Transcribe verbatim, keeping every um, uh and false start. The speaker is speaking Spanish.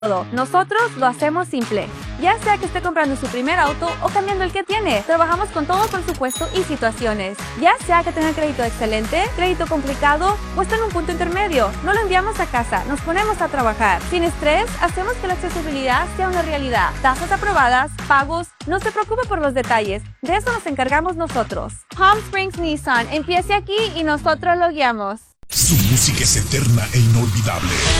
todo. Nosotros lo hacemos simple. Ya sea que esté comprando su primer auto o cambiando el que tiene, trabajamos con todo presupuesto y situaciones. Ya sea que tenga crédito excelente, crédito complicado o esté en un punto intermedio, no lo enviamos a casa, nos ponemos a trabajar. Sin estrés, hacemos que la accesibilidad sea una realidad. Tasas aprobadas, pagos, no se preocupe por los detalles, de eso nos encargamos nosotros. Palm Springs Nissan, empiece aquí y nosotros lo guiamos. Su música es eterna e inolvidable.